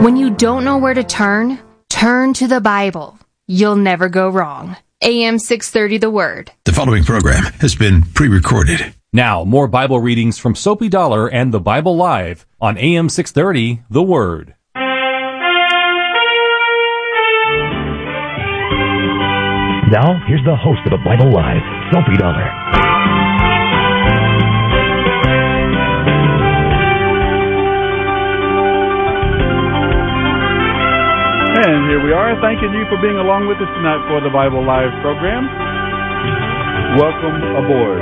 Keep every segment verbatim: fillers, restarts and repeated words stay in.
When you don't know where to turn, turn to the Bible. You'll never go wrong. A M six thirty The Word. The following program has been pre-recorded. Now, more Bible readings from Soapy Dollar and the Bible Live on A M six thirty The Word. Now, here's the host of the Bible Live, Soapy Dollar. And here we are, thanking you for being along with us tonight for the Bible Live program. Welcome aboard.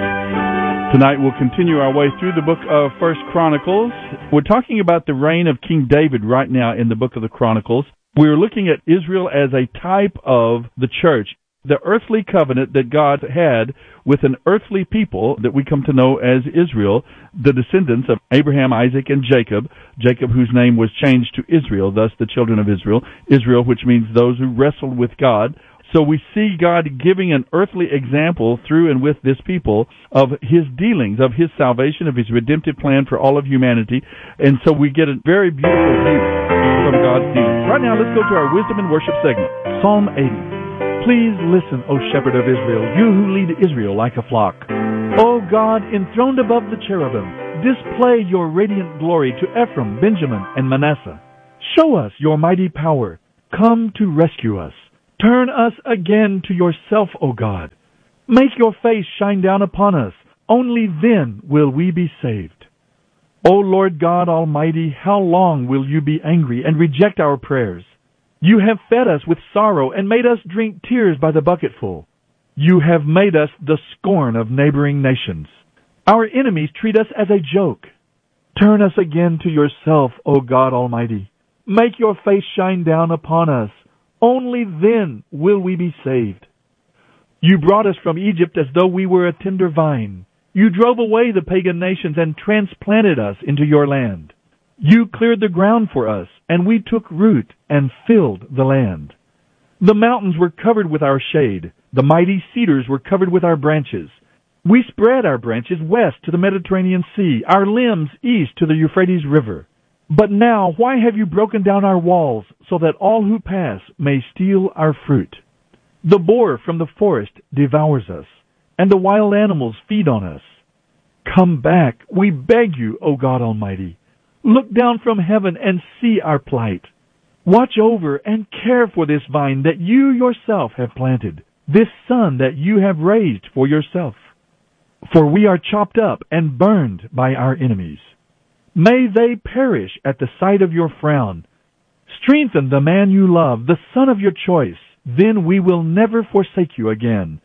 Tonight we'll continue our way through the book of First Chronicles. We're talking about the reign of King David right now in the book of the Chronicles. We're looking at Israel as a type of the church, the earthly covenant that God had with an earthly people that we come to know as Israel, the descendants of Abraham, Isaac, and Jacob, Jacob whose name was changed to Israel, thus the children of Israel, Israel which means those who wrestled with God. So we see God giving an earthly example through and with this people of His dealings, of His salvation, of His redemptive plan for all of humanity, and so we get a very beautiful view from God's dealings. Right now, let's go to our Wisdom and Worship segment, Psalm eighty. Please listen, O shepherd of Israel, you who lead Israel like a flock. O God, enthroned above the cherubim, display your radiant glory to Ephraim, Benjamin, and Manasseh. Show us your mighty power. Come to rescue us. Turn us again to yourself, O God. Make your face shine down upon us. Only then will we be saved. O Lord God Almighty, how long will you be angry and reject our prayers? You have fed us with sorrow and made us drink tears by the bucketful. You have made us the scorn of neighboring nations. Our enemies treat us as a joke. Turn us again to yourself, O God Almighty. Make your face shine down upon us. Only then will we be saved. You brought us from Egypt as though we were a tender vine. You drove away the pagan nations and transplanted us into your land. You cleared the ground for us, and we took root and filled the land. The mountains were covered with our shade. The mighty cedars were covered with our branches. We spread our branches west to the Mediterranean Sea, our limbs east to the Euphrates River. But now, why have you broken down our walls, so that all who pass may steal our fruit? The boar from the forest devours us, and the wild animals feed on us. Come back, we beg you, O God Almighty. Look down from heaven and see our plight. Watch over and care for this vine that you yourself have planted, this son that you have raised for yourself. For we are chopped up and burned by our enemies. May they perish at the sight of your frown. Strengthen the man you love, the son of your choice. Then we will never forsake you again.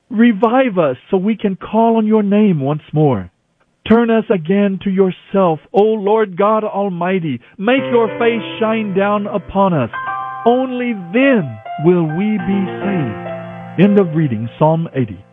Revive us so we can call on your name once more. Turn us again to yourself, O Lord God Almighty. Make your face shine down upon us. Only then will we be saved. End of reading Psalm eighty.